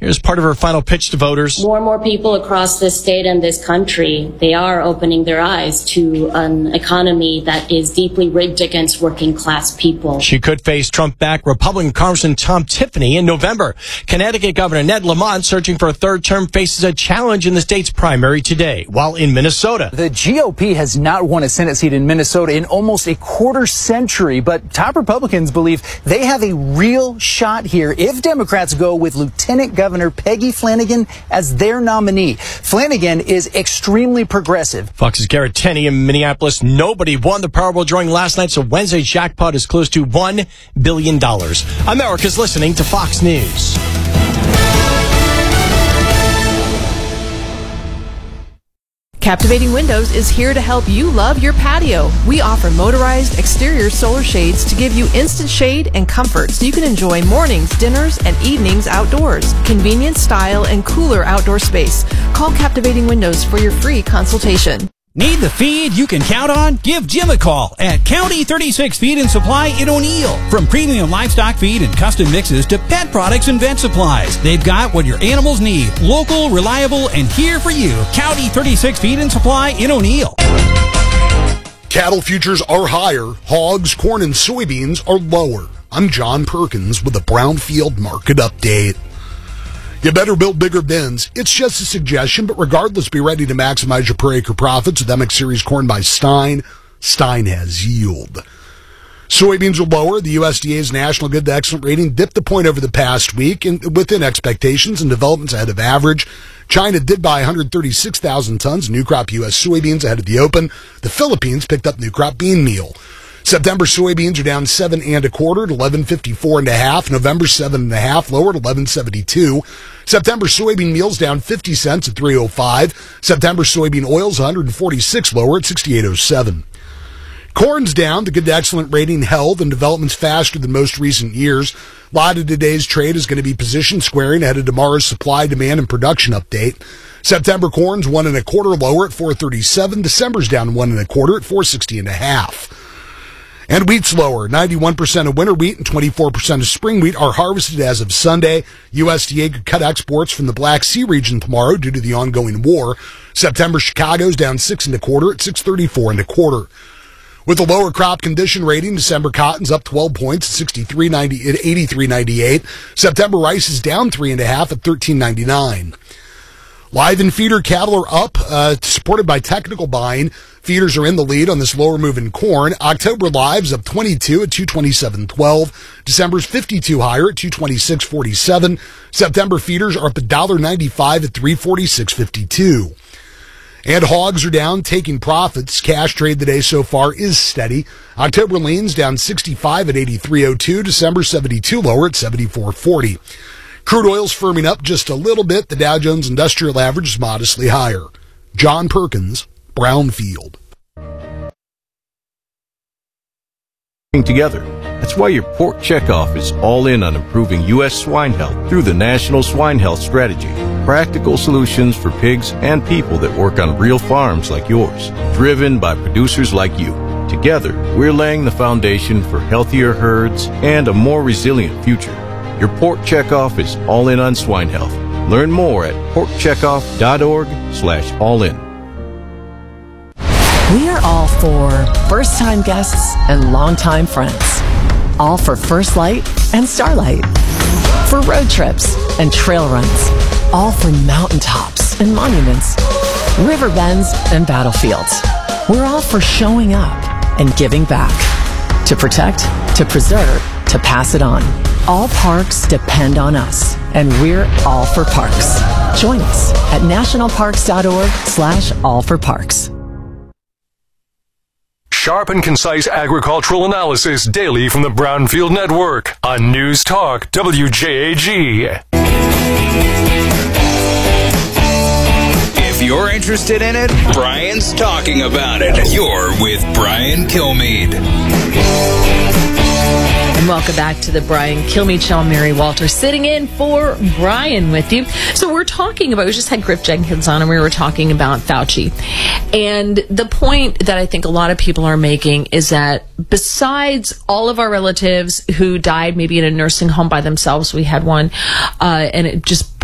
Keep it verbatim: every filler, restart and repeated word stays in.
Here's part of her final pitch to voters. More and more people across this state and this country, they are opening their eyes to an economy that is deeply rigged against working class people. She could face Trump-backed Republican Congressman Tom Tiffany in November. Connecticut Governor Ned Lamont, searching for a third term, faces a challenge in the state's primary today, while in Minnesota. The G O P has not won a Senate seat in Minnesota in almost a quarter century, but top Republicans believe they have a real shot here if Democrats go with Lieutenant Governor Governor Peggy Flanagan as their nominee. Flanagan is extremely progressive. Fox's Garrett Tenney in Minneapolis. Nobody won the Powerball drawing last night, so Wednesday's jackpot is close to one billion dollars. America's listening to Fox News. Captivating Windows is here to help you love your patio. We offer motorized exterior solar shades to give you instant shade and comfort so you can enjoy mornings, dinners, and evenings outdoors. Convenient style and cooler outdoor space. Call Captivating Windows for your free consultation. Need the feed you can count on? Give Jim a call at County thirty-six Feed and Supply in O'Neill. From premium livestock feed and custom mixes to pet products and vet supplies, they've got what your animals need. Local, reliable, and here for you. County thirty-six Feed and Supply in O'Neill. Cattle futures are higher. Hogs, corn, and soybeans are lower. I'm John Perkins with the Brownfield Market Update. You better build bigger bins. It's just a suggestion, but regardless, be ready to maximize your per acre profits with M X Series corn by Stein. Stein has yield. Soybeans are lower. The U S D A's National Good to Excellent rating dipped a point over the past week and within expectations and developments ahead of average. China did buy one hundred thirty-six thousand tons of new crop U S soybeans ahead of the open. The Philippines picked up new crop bean meal. September soybeans are down seven and a quarter at eleven fifty-four and a half. November seven and a half, lower at eleven seventy-two. September soybean meal's down fifty cents at three oh five. September soybean oil's one hundred forty-six lower at sixty-eight oh seven. Corn's down. The Good to Excellent rating held and developments faster than most recent years. A lot of today's trade is going to be position squaring ahead of tomorrow's supply, demand, and production update. September corn's one and a quarter lower at four thirty-seven. December's down one and a quarter at four sixty and a half. And wheat's lower. ninety-one percent of winter wheat and twenty-four percent of spring wheat are harvested as of Sunday. U S D A could cut exports from the Black Sea region tomorrow due to the ongoing war. September Chicago's down six and a quarter at six thirty-four and a quarter. With a lower crop condition rating, December cotton's up twelve points at sixty-three ninety at eighty-three ninety-eight. September rice is down three and a half at thirteen ninety-nine. Live and feeder cattle are up, uh, supported by technical buying. Feeders are in the lead on this lower move in corn. October lives up twenty-two at two twenty-seven twelve. December's fifty-two higher at two twenty-six forty-seven. September feeders are up one dollar ninety-five at three forty-six fifty-two. And hogs are down, taking profits. Cash trade today so far is steady. October leans down sixty-five at eighty-three oh two. December seventy-two lower at seventy-four forty. Crude oil's firming up just a little bit. The Dow Jones Industrial Average is modestly higher. John Perkins, Brownfield. Together. That's why your pork checkoff is all in on improving U S swine health through the National Swine Health Strategy. Practical solutions for pigs and people that work on real farms like yours, driven by producers like you. Together, we're laying the foundation for healthier herds and a more resilient future. Your pork checkoff is all in on swine health. Learn more at pork checkoff dot org slash all in. We are all for first-time guests and longtime friends. All for First Light and Starlight. For road trips and trail runs. All for mountaintops and monuments. River bends and battlefields. We're all for showing up and giving back. To protect, to preserve, to pass it on. All parks depend on us, and we're all for parks. Join us at national parks dot org slash all for parks. Sharp and concise agricultural analysis daily from the Brownfield Network on News Talk W J A G. If you're interested in it, Brian's talking about it. You're with Brian Kilmeade. And welcome back to the Brian Kilmeade Show. Mary Walter sitting in for Brian with you. So we're talking about, we just had Griff Jenkins on and we were talking about Fauci. And the point that I think a lot of people are making is that besides all of our relatives who died maybe in a nursing home by themselves, we had one, uh, and it just